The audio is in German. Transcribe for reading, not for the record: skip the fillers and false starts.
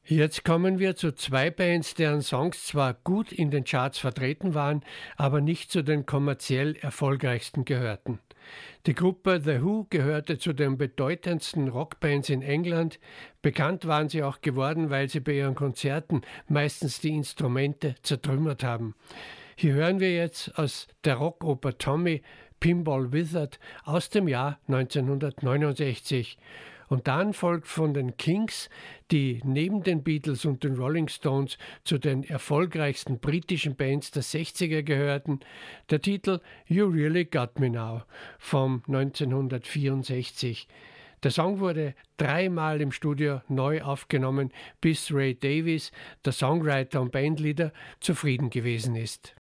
Jetzt kommen wir zu zwei Bands, deren Songs zwar gut in den Charts vertreten waren, aber nicht zu den kommerziell erfolgreichsten gehörten. Die Gruppe The Who gehörte zu den bedeutendsten Rockbands in England. Bekannt waren sie auch geworden, weil sie bei ihren Konzerten meistens die Instrumente zertrümmert haben. Hier hören wir jetzt aus der Rockoper Tommy Pinball Wizard aus dem Jahr 1969. Und dann folgt von den Kinks, die neben den Beatles und den Rolling Stones zu den erfolgreichsten britischen Bands der 60er gehörten, der Titel You Really Got Me Now vom 1964. Der Song wurde 3-mal im Studio neu aufgenommen, bis Ray Davies, der Songwriter und Bandleader, zufrieden gewesen ist.